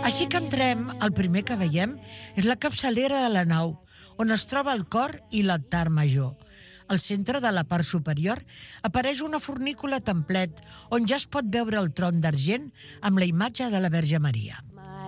Així que entrem, el primer que veiem és la capçalera de la nau, on es troba el cor i l'altar major. Al centre de la part superior apareix una fornícula templet on ja es pot veure el tron d'argent amb la imatge de la Verge Maria.